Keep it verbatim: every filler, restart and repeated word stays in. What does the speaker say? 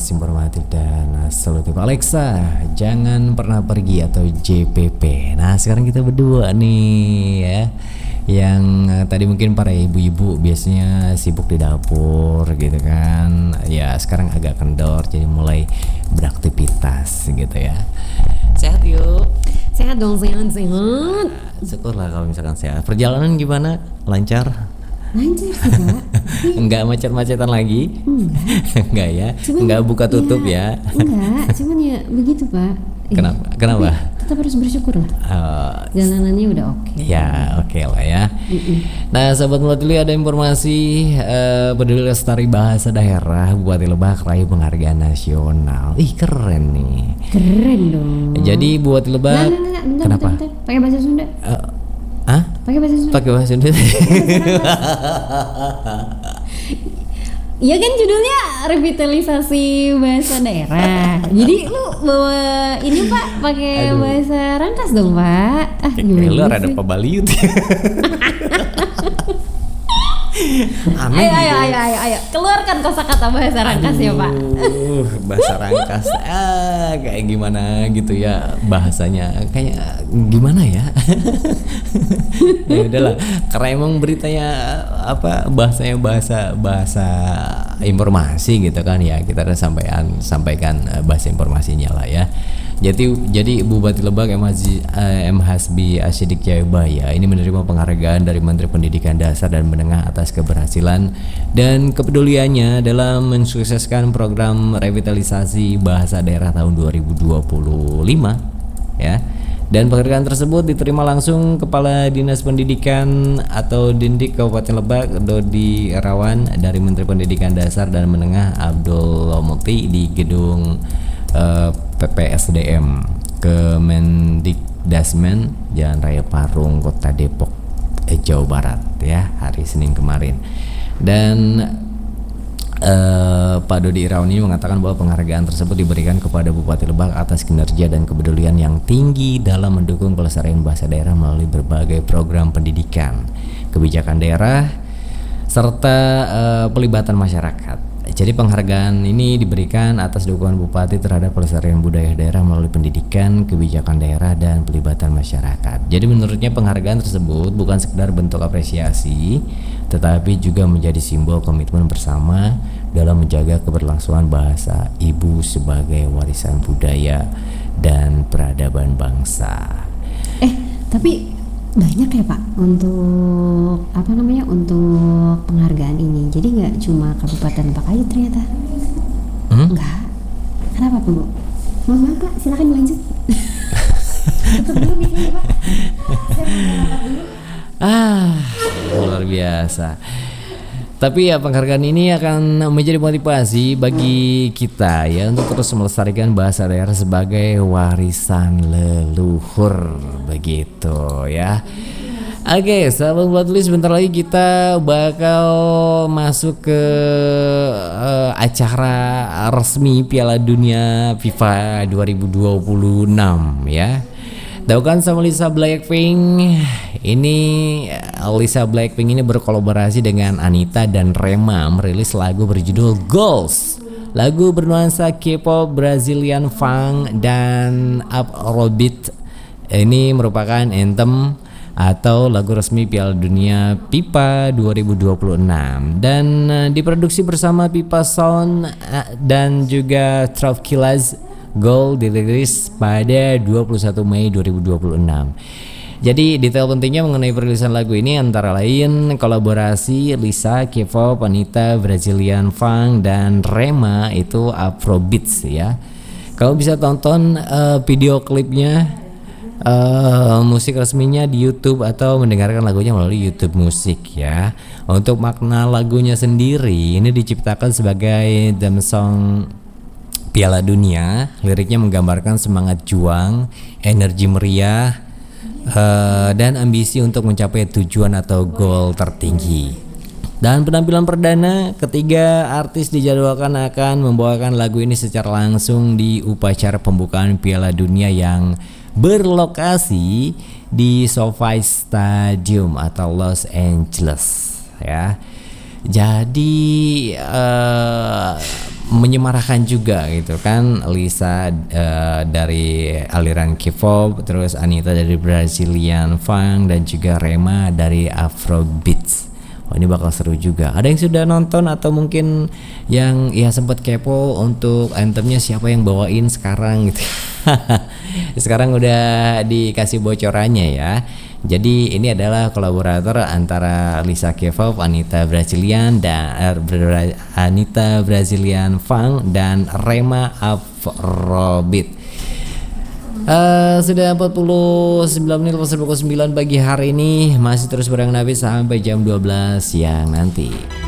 sangat informatif dan solutif. Alexa, jangan pernah pergi atau J P P. Nah, sekarang kita berdua nih ya. Yang uh, tadi mungkin para ibu-ibu biasanya sibuk di dapur gitu kan. Ya, sekarang agak kendor jadi mulai beraktivitas gitu ya. Sehat yuk. Sehat dong, sehat, sehat. Nah, syukurlah kalau misalkan sehat. Perjalanan gimana? Lancar? Lancar sih Pak. Enggak macet-macetan lagi? Enggak. Enggak ya? Cuman, enggak buka tutup ya? Enggak, cuman ya begitu Pak. Kenapa? Kenapa? Tetap harus bersyukur lah. Uh, Jalanannya udah oke. Okay. Ya oke okay lah ya. Mm-mm. Nah sahabat Melatili, ada informasi uh, peduli lestari bahasa daerah Bupati Lebak raih penghargaan nasional. Ih keren nih. Keren dong. Jadi Bupati Lebak. Nah, nah, nah, bentar, kenapa? Bentar, bentar. Pakai bahasa Sunda. Uh, Hah? Pakai bahasa Sunda. Pakai bahasa Sunda. Iya kan judulnya revitalisasi bahasa daerah. Jadi lu bawa ini Pak pakai bahasa Rangkas dong Pak. Ah gimana lu sih? ada pabaliut. Aneh ayo, gitu. ayo, ayo, ayo, ayo, keluarkan kosakata bahasa Rangkas ya Pak. Uh, bahasa Rangkas, ah kayak gimana gitu ya bahasanya, kayak gimana ya? Ya udahlah, karena emang beritanya apa bahasanya bahasa bahasa informasi gitu kan ya, kita udah sampaikan sampaikan bahasa informasinya lah ya. Jadi jadi Bupati Lebak M. Haji, uh, M. Hasbi Asyidik Jayabaya ini menerima penghargaan dari Menteri Pendidikan Dasar dan Menengah atas keberhasilan dan kepeduliannya dalam mensukseskan program revitalisasi bahasa daerah tahun dua ribu dua puluh lima ya. Dan penghargaan tersebut diterima langsung Kepala Dinas Pendidikan atau Dindik Kabupaten Lebak Dodi Rawan dari Menteri Pendidikan Dasar dan Menengah Abdul Muti di gedung uh, P P S D M Kemendikdasmen Jalan Raya Parung Kota Depok eh, Jawa Barat ya hari Senin kemarin. Dan uh, Pak Dodi Irawan ini mengatakan bahwa penghargaan tersebut diberikan kepada Bupati Lebak atas kinerja dan kepedulian yang tinggi dalam mendukung pelestarian bahasa daerah melalui berbagai program pendidikan, kebijakan daerah serta uh, pelibatan masyarakat. Jadi penghargaan ini diberikan atas dukungan Bupati terhadap pelestarian budaya daerah melalui pendidikan, kebijakan daerah, dan pelibatan masyarakat. Jadi menurutnya penghargaan tersebut bukan sekedar bentuk apresiasi, tetapi juga menjadi simbol komitmen bersama dalam menjaga keberlangsungan bahasa ibu sebagai warisan budaya dan peradaban bangsa. Eh, tapi banyak ya Pak untuk apa namanya untuk penghargaan ini. Jadi nggak cuma Kabupaten Lebak aja ternyata. Hmm? Enggak. Kenapa Pak Bu? Mohon maaf Pak, silakan dilanjut. Tutup dulu mic-nya Pak. Saya mau dulu. Ah, luar biasa. Tapi ya penghargaan ini akan menjadi motivasi bagi kita ya untuk terus melestarikan bahasa daerah sebagai warisan leluhur begitu ya. Oke, sahabat Melatili, sebentar lagi kita bakal masuk ke uh, acara resmi Piala Dunia FIFA dua ribu dua puluh enam ya. Tahu kan sama Lisa Blackpink. Ini Lisa Blackpink ini berkolaborasi dengan Anita dan Rema merilis lagu berjudul Goals. Lagu bernuansa K-pop, Brazilian funk, dan Afrobeat. Ini merupakan anthem atau lagu resmi Piala Dunia FIFA dua ribu dua puluh enam dan uh, diproduksi bersama Pipa Sound uh, dan juga Trap Killers. Goal dirilis pada dua puluh satu Mei dua ribu dua puluh enam. Jadi detail pentingnya mengenai perilisan lagu ini antara lain kolaborasi Lisa, K-pop, Anita, Brazilian funk, dan Rema itu Afrobeats ya. Kalau bisa tonton uh, video klipnya, uh, musik resminya di YouTube atau mendengarkan lagunya melalui YouTube Musik ya. Untuk makna lagunya sendiri ini diciptakan sebagai theme song Piala Dunia. Liriknya menggambarkan semangat juang, energi meriah, uh, dan ambisi untuk mencapai tujuan atau goal tertinggi. Dan penampilan perdana, ketiga artis dijadwalkan akan membawakan lagu ini secara langsung di upacara pembukaan Piala Dunia yang berlokasi di SoFi Stadium atau Los Angeles ya. Jadi uh, menyemarakan juga gitu kan. Lisa uh, dari aliran K-pop, terus Anita dari Brazilian Funk, dan juga Rema dari Afrobeats. Oh, ini bakal seru juga. Ada yang sudah nonton atau mungkin yang ya sempat kepo untuk anthemnya siapa yang bawain sekarang gitu. Sekarang udah dikasih bocorannya ya. Jadi ini adalah kolaborator antara Lisa K-pop, Anita Brazilian dan uh, Anita Brazilian Funk dan Rema Afrobeat. Uh, sudah empat puluh sembilan menit pukul sembilan pagi hari ini, masih terus bareng Nabi sampai jam dua belas siang nanti.